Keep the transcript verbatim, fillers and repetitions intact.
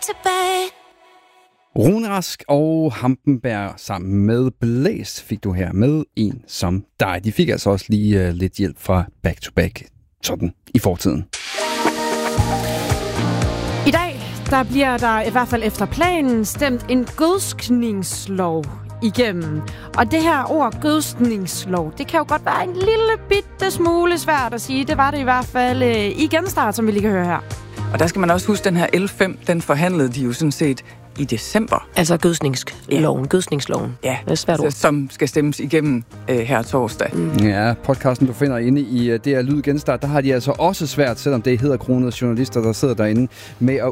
tilbage. Rune Rask og Hampenberg sammen med Blæst fik du her med En som dig. De fik altså også lige uh, lidt hjælp fra Back to Back sådan i fortiden. I dag der bliver der i hvert fald efter planen stemt en gødskningslov igennem. Og det her ord gødskningslov, det kan jo godt være en lille bitte smule svært at sige. Det var det i hvert fald uh, i Genstart, som vi lige kan høre her. Og der skal man også huske, den her L fem, den forhandlede de jo sådan set i december. Altså gødskningsloven, ja. gødskningsloven. Ja, det er svært ord. Som skal stemmes igennem øh, her torsdag. Mm. Ja, podcasten, du finder inde i D R Lyd Genstart, der har de altså også svært, selvom det hedder kronede journalister, der sidder derinde, med at